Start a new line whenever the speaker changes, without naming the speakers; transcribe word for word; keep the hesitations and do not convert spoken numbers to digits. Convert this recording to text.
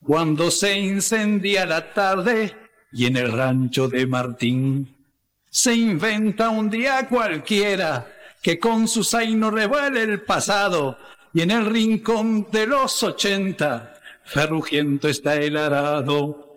cuando se incendia la tarde y en el rancho de Martín se inventa un día cualquiera que con su zaino revele el pasado y en el rincón de los ochenta ferrugiento está el arado.